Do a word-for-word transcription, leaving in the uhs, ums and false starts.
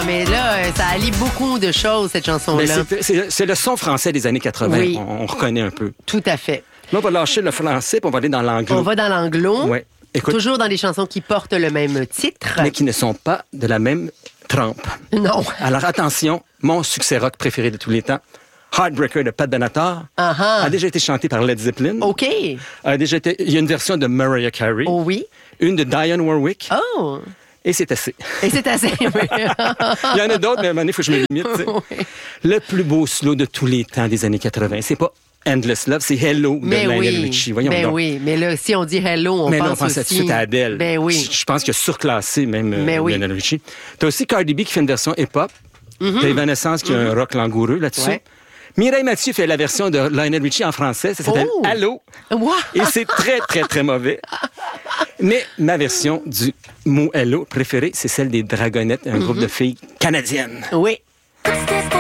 mais là, ça allie beaucoup de choses, cette chanson-là. Ben, c'est, c'est, c'est le son français des années quatre-vingts. Oui. On, on reconnaît un peu. Tout à fait. Là, on va lâcher le français puis on va aller dans l'anglo. On va dans l'anglo. Ouais. Écoute, Toujours dans des chansons qui portent le même titre. mais qui ne sont pas de la même trempe. Non. Alors attention, mon succès rock préféré de tous les temps, Heartbreaker de Pat Benatar, Uh-huh. a déjà été chanté par Led Zeppelin. OK. A déjà été, il y a une version de Mariah Carey, Oh oui. une de Dionne Warwick, Oh. et c'est assez. Et c'est assez. Il y en a d'autres, mais à un moment donné, il faut que je me limite. tu sais. Oui. Le plus beau slow de tous les temps des années quatre-vingts, c'est pas Endless Love, c'est Hello de Mais Lionel oui. Richie. Voyons Ben donc. oui. Mais là, si on dit hello, on Mais pense non, on pense aussi... tout de suite à Adele. Ben oui. Je, je pense qu'il a surclassé même euh, Mais oui. Lionel Richie. T'as aussi Cardi B qui fait une version hip-hop. Mm-hmm. T'as Evanescence qui a un rock langoureux là-dessus. Ouais. Mireille Mathieu fait la version de Lionel Richie en français. Ça s'appelle Oh! Allô. Wow. Et c'est très, très, très mauvais. Mais ma version du mot Hello préférée, c'est celle des Dragonettes, un groupe de filles canadiennes. Oui.